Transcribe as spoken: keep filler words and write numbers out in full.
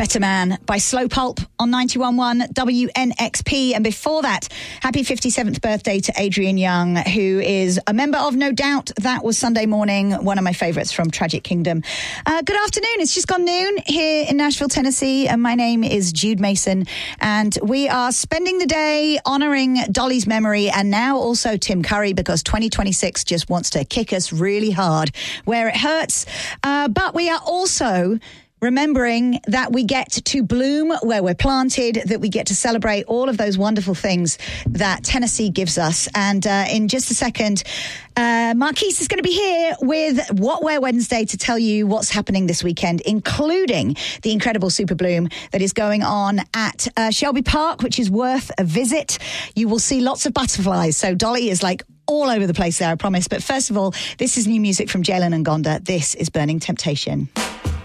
Better Man by Slow Pulp on ninety-one point one W N X P. And before that, happy fifty-seventh birthday to Adrian Young, who is a member of No Doubt. That was Sunday Morning, one of my favourites from Tragic Kingdom. Uh, good afternoon. It's just gone noon here in Nashville, Tennessee. And my name is Jude Mason. And we are spending the day honouring Dolly's memory and now also Tim Curry, because twenty twenty-six just wants to kick us really hard where it hurts. Uh, but we are also remembering that we get to bloom where we're planted, that we get to celebrate all of those wonderful things that Tennessee gives us. And uh, in just a second, uh, Marquise is going to be here with What Wear Wednesday to tell you what's happening this weekend, including the incredible Super Bloom that is going on at uh, Shelby Park, which is worth a visit. You will see lots of butterflies. So Dolly is like all over the place there, I promise. But first of all, this is new music from Jalen and Gonda. This is Burning Temptation.